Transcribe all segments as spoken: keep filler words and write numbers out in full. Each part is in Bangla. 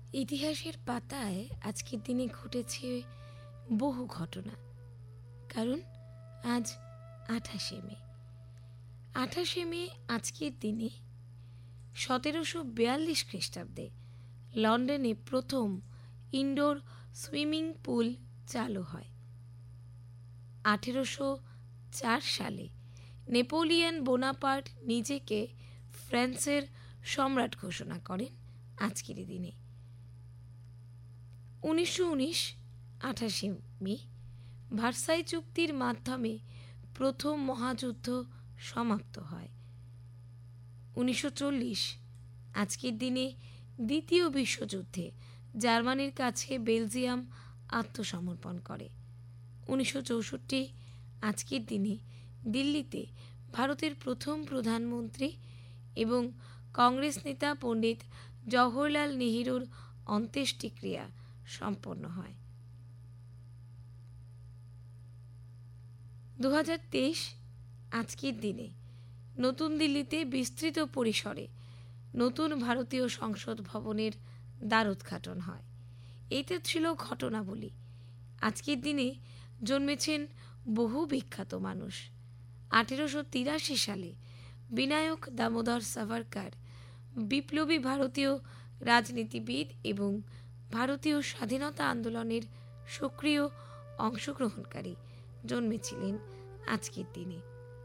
ইতিহাসের পাতায় আজকের দিনে ঘটেছে বহু ঘটনা। কারণ আজ আঠাশে মে। আঠাশে মে আজকের দিনে সতেরোশো বিয়াল্লিশ খ্রিস্টাব্দে লন্ডনে প্রথম ইনডোর সুইমিং পুল চালু হয়। আঠেরোশো চার সালে নেপোলিয়ন বোনাপার্ট নিজেকে ফ্রান্সের সম্রাট ঘোষণা করেন আজকের দিনে। উনিশশো উনিশ আঠাশে মে ভার্সাই চুক্তির মাধ্যমে প্রথম মহাযুদ্ধ সমাপ্ত হয়। উনিশশো চল্লিশ আজকের দিনে দ্বিতীয় বিশ্বযুদ্ধে জার্মানির কাছে বেলজিয়াম আত্মসমর্পণ করে। উনিশশো চৌষট্টি আজকের দিনে দিল্লিতে ভারতের প্রথম প্রধানমন্ত্রী এবং কংগ্রেস নেতা পণ্ডিত জওহরলাল নেহরুর অন্ত্যেষ্টিক্রিয়া সম্পন্ন হয়। দু হাজার তেইশ আজকের দিনে নতুন দিল্লিতে বিস্তৃত পরিসরে নতুন ভারতীয় সংসদ ভবনের দ্বারোদ্ঘাটন হয়। এতে ছিল ঘটনাবলী। আজকের দিনে জন্মেছেন বহু বিখ্যাত মানুষ। আঠেরোশো তিরাশি সালে বিনায়ক দামোদর সাভারকর বিপ্লবী ভারতীয় রাজনীতিবিদ এবং ভারতীয় স্বাধীনতা আন্দোলনের সক্রিয় অংশগ্রহণকারী জন্মেছিলেন আজকের দিনে।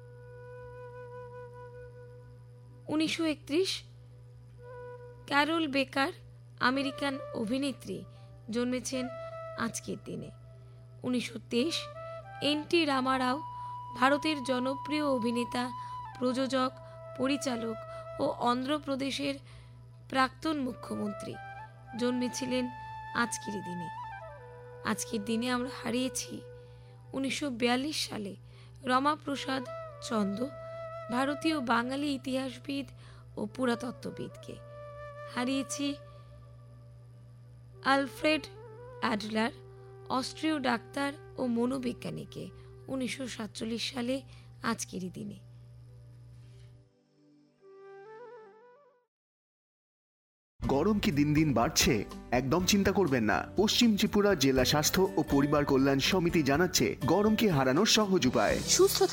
উনিশশো একত্রিশ ক্যারল বেকার আমেরিকান অভিনেত্রী জন্মেছেন আজকের দিনে। উনিশশো তেইশ এন টি রামারাও ভারতের জনপ্রিয় অভিনেতা, প্রযোজক, পরিচালক ও অন্ধ্রপ্রদেশের প্রাক্তন মুখ্যমন্ত্রী জন্মেছিলেন আজকের দিনে। আজকের দিনে আমরা হারিয়েছি উনিশশো বিয়াল্লিশ সালে রমাপ্রসাদ চন্দ, ভারতীয় বাঙালি ইতিহাসবিদ ও পুরাতত্ত্ববিদকে। হারিয়েছি আলফ্রেড অ্যাডলার, অস্ট্রীয় ডাক্তার ও মনোবিজ্ঞানীকে উনিশশো সাতচল্লিশ সালে আজকেরই দিনে। গরম কি দিন দিন বাড়ছে? একদম চিন্তা করবেন না। পশ্চিম ত্রিপুরা জেলা স্বাস্থ্য ও পরিবার কল্যাণ সমিতি জানাচ্ছে গরমকে হারানোর সহজ উপায়। সুস্থ